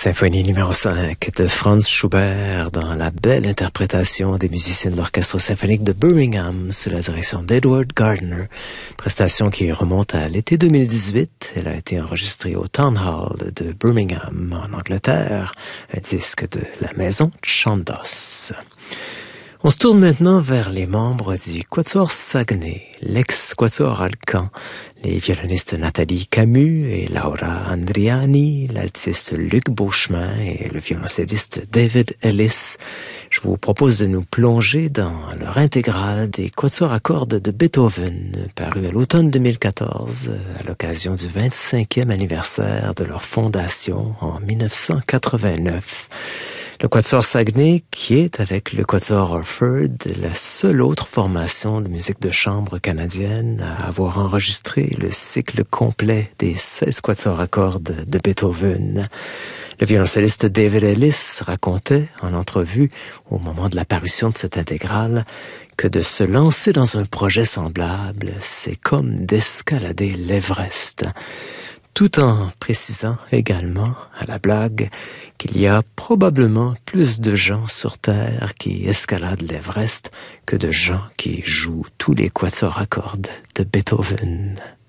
Symphonie numéro 5 de Franz Schubert dans la belle interprétation des musiciens de l'Orchestre symphonique de Birmingham sous la direction d'Edward Gardner. Prestation qui remonte à l'été 2018. Elle a été enregistrée au Town Hall de Birmingham en Angleterre, un disque de la maison Chandos. On se tourne maintenant vers les membres du Quatuor Saguenay, l'ex-Quatuor Alcan, les violonistes Nathalie Camus et Laura Andriani, l'altiste Luc Beauchemin et le violoncelliste David Ellis. Je vous propose de nous plonger dans leur intégrale des Quatuors à cordes de Beethoven, paru à l'automne 2014, à l'occasion du 25e anniversaire de leur fondation en 1989. Le Quatuor Saguenay, qui est, avec le Quatuor Orford, la seule autre formation de musique de chambre canadienne à avoir enregistré le cycle complet des 16 quatuors à cordes de Beethoven. Le violoncelliste David Ellis racontait, en entrevue, au moment de la parution de cette intégrale, que de se lancer dans un projet semblable, c'est comme d'escalader l'Everest. Tout en précisant également, à la blague, qu'il y a probablement plus de gens sur Terre qui escaladent l'Everest que de gens qui jouent tous les quatuors à cordes de Beethoven.